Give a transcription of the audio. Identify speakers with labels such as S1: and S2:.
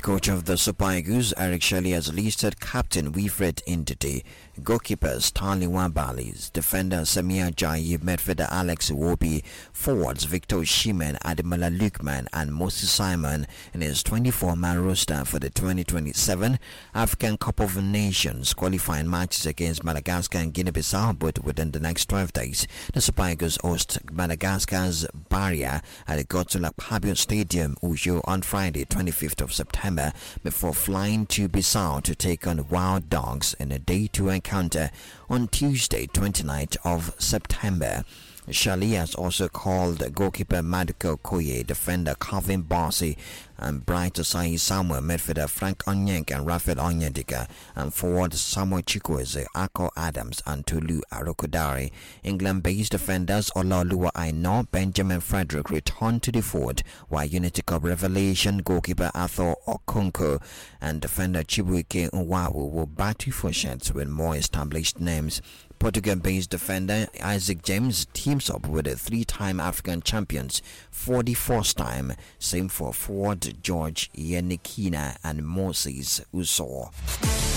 S1: Coach of the Super Eagles, Eric Shelley, has listed captain Wilfred Ndidi, goalkeeper Stanley Wabali, defender Samir Ajayi, midfielder Alex Iwobi, forwards Victor Osimhen, Ademola Lookman and Moses Simon in his 24-man roster for the 2027 African Cup of Nations qualifying matches against Madagascar and Guinea-Bissau, but within the next 12 days. The Super Eagles host Madagascar's Barrier at the Godzilla Pabio Stadium, Uyo, on Friday, 25th of September, before flying to Bissau to take on Wild Dogs in a day-2 encounter on Tuesday, 29th of September. Shelley has also called goalkeeper Maduka Okoye, defender Calvin Bassey, and Bright Osayi Samuel, midfielder Frank Onyenk and Raphael Onyedika, and forward Samuel Chukwueze, Ako Adams and Tolu Arokodare. England-based defenders Olaoluwa Aina, Benjamin Frederick return to the fort, while Unity Cup revelation goalkeeper Arthur Okonkwo and defender Chibuike Nwawu will battle for shots with more established names. Portugal-based defender Isaac James teams up with the three-time African champions for the first time. Same for forward George Yenikina and Moses Usor.